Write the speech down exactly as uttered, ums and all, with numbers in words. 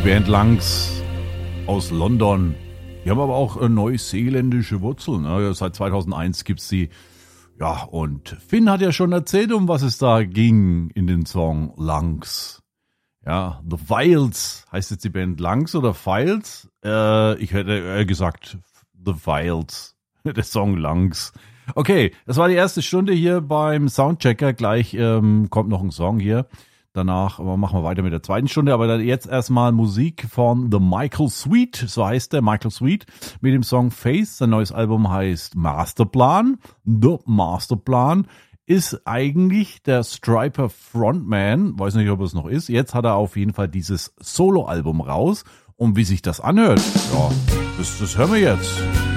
Band Lungs aus London. Die haben aber auch äh, neuseeländische Wurzeln. Ne? Seit zweitausendeins gibt's die. Ja, und Finn hat ja schon erzählt, um was es da ging in den Song Lungs. Ja, The Files heißt jetzt die Band Lungs oder Files? Äh, ich hätte äh, gesagt The Files. Der Song Lungs. Okay, das war die erste Stunde hier beim Soundchecker. Gleich ähm, kommt noch ein Song hier. Danach machen wir weiter mit der zweiten Stunde, aber dann jetzt erstmal Musik von The Michael Sweet, so heißt der, Michael Sweet, mit dem Song Face. Sein neues Album heißt Masterplan. The Masterplan ist eigentlich der Stryper Frontman, weiß nicht, ob es noch ist. Jetzt hat er auf jeden Fall dieses Soloalbum raus und wie sich das anhört, ja, das, das hören wir jetzt.